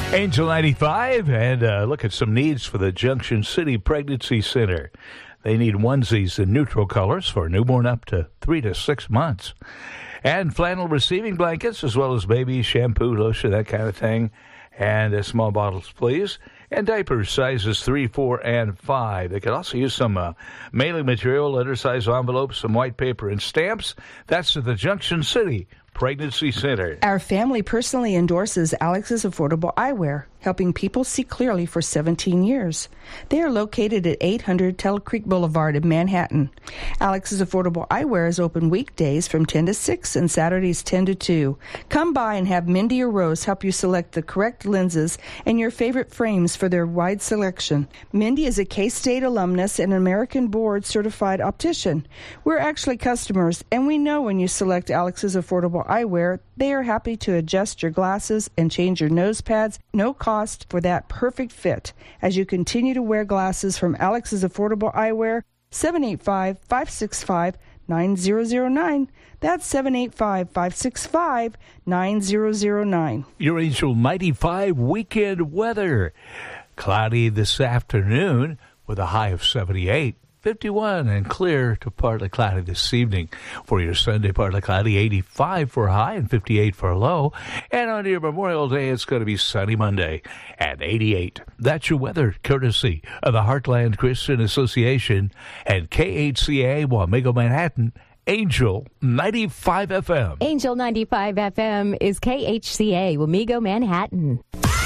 Angel 95, and look at some needs for the Junction City Pregnancy Center. They need onesies in neutral colors for newborn up to 3 to 6 months. And flannel receiving blankets, as well as baby shampoo, lotion, that kind of thing. And small bottles, please. And diapers, sizes 3, 4, and 5. They could also use some mailing material, letter-size envelopes, some white paper, and stamps. That's at the Junction City Pregnancy Center. Our family personally endorses Alex's Affordable Eyewear, helping people see clearly for 17 years. They are located at 800 Tuttle Creek Boulevard in Manhattan. Alex's Affordable Eyewear is open weekdays from 10 to 6 and Saturdays 10 to 2. Come by and have Mindy or Rose help you select the correct lenses and your favorite frames for their wide selection. Mindy is a K-State alumnus and American Board certified optician. We're actually customers, and we know when you select Alex's Affordable Eyewear, they are happy to adjust your glasses and change your nose pads, no cost for that perfect fit. As you continue to wear glasses from Alex's Affordable Eyewear, 785-565-9009. That's 785-565-9009. Your Angel 95 weekend weather. Cloudy this afternoon with a high of 78. 51 and clear to partly cloudy this evening. For your Sunday, partly cloudy, 85 for a high and 58 for a low. And on your Memorial Day, it's going to be sunny Monday at 88. That's your weather, courtesy of the Heartland Christian Association and KHCA Wamego, Manhattan. Angel 95 FM. Angel 95 FM is KHCA Wamego, Manhattan.